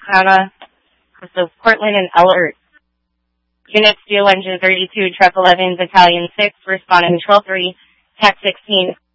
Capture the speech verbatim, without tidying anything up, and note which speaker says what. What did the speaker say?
Speaker 1: Hannah, so Portland and Elert. Units Steel Engine thirty-two, Truck eleven, Battalion six, responding Control three, Tech sixteen.